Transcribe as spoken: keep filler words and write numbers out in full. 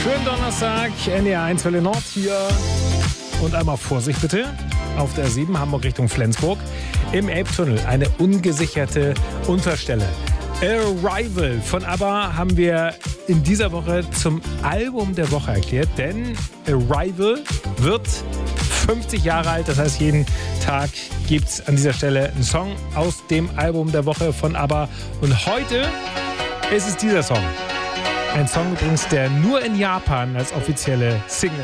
Schönen Donnerstag, N D R eins Welle Nord hier. Und einmal Vorsicht bitte. Auf der sieben Hamburg Richtung Flensburg. Im Elbtunnel eine ungesicherte Unfallstelle. Arrival von ABBA haben wir in dieser Woche zum Album der Woche erklärt. Denn Arrival wird fünfzig Jahre alt. Das heißt, jeden Tag gibt es an dieser Stelle einen Song aus dem Album der Woche von ABBA. Und heute ist es dieser Song. Ein Song übrigens, der nur in Japan als offizielle Single